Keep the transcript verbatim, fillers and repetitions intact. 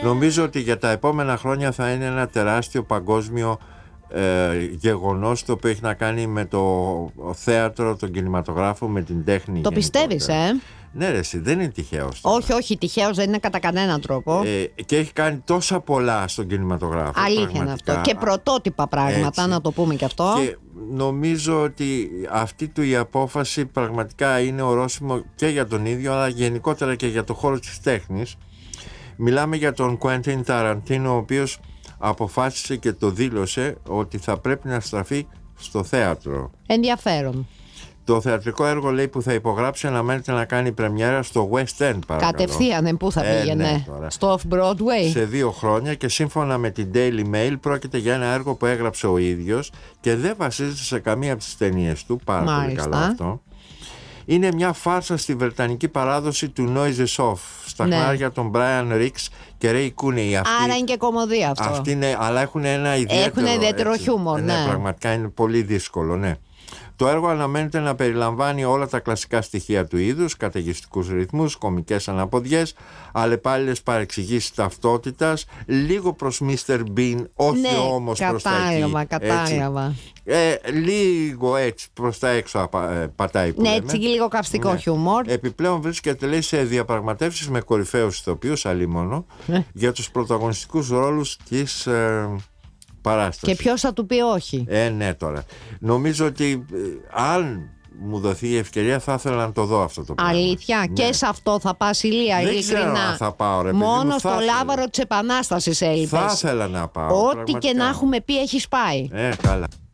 Νομίζω ότι για τα επόμενα χρόνια θα είναι ένα τεράστιο παγκόσμιο ε, γεγονός, το οποίο έχει να κάνει με το θέατρο, τον κινηματογράφο, με την τέχνη. Το πιστεύεις, ε? Ναι, ρε, εσύ, δεν είναι τυχαίος. Όχι, όχι, τυχαίος δεν είναι κατά κανέναν τρόπο. Ε, και έχει κάνει τόσα πολλά στον κινηματογράφο. Αλήθεια είναι αυτό. Και πρωτότυπα πράγματα, έτσι, να το πούμε και αυτό. Και νομίζω ότι αυτή του η απόφαση πραγματικά είναι ορόσημο και για τον ίδιο, αλλά γενικότερα και για το χώρο της τέχνης. Μιλάμε για τον Κουέντιν Ταραντίνο, ο οποίος αποφάσισε και το δήλωσε ότι θα πρέπει να στραφεί στο θέατρο. Ενδιαφέρον. Το θεατρικό έργο, λέει, που θα υπογράψει αναμένεται να κάνει πρεμιέρα στο West End, παρακαλώ. Κατευθείαν, πού θα πήγαινε? Ε, ναι, στο Off-Broadway. Σε δύο χρόνια, και σύμφωνα με την Daily Mail πρόκειται για ένα έργο που έγραψε ο ίδιος και δεν βασίζεται σε καμία από τις ταινίες του. Πάρα Μάλιστα. πολύ καλό αυτό. Είναι μια φάρσα στη βρετανική παράδοση του Noises Off, στα ναι. χνάρια των Brian Rix και Ray Cooney. Αυτή, άρα είναι και κομμωδία αυτό. Αυτή είναι, αλλά έχουν ένα ιδιαίτερο, έχουν ιδιαίτερο έτσι, χιούμορ. Ναι, ναι, πραγματικά είναι πολύ δύσκολο, ναι. Το έργο αναμένεται να περιλαμβάνει όλα τα κλασικά στοιχεία του είδους, καταιγιστικούς ρυθμούς, κωμικές αναποδιές, αλλεπάλληλες παρεξηγήσεις ταυτότητας, λίγο προς μίστερ Bean, όχι ναι, όμως προς τα εκεί. Κατάλαβα, κατάλαβα. Ε, λίγο έτσι προς τα έξω απα, ε, πατάει που ναι, λέμε. έτσι λίγο καυστικό ναι. χιούμορ. Επιπλέον βρίσκεται, λέει, σε διαπραγματεύσεις με κορυφαίους ηθοποιούς, αλίμονο, ναι. για τους πρωταγωνιστικούς ρόλους της... Ε, παράσταση. Και ποιος θα του πει όχι? Ε, ναι, τώρα. Νομίζω ότι ε, αν μου δοθεί η ευκαιρία θα ήθελα να το δω αυτό το πράγμα. Αλήθεια, ναι. Και σε αυτό θα πας, Ηλία, δεν ειλικρινά? Δεν ξέρω αν θα πάω, ρε. Μόνο στο ήθελα. Λάβαρο της Επανάστασης έλειπες. Θα ήθελα να πάω. Ό,τι και να έχουμε πει έχεις πάει. Ε, καλά.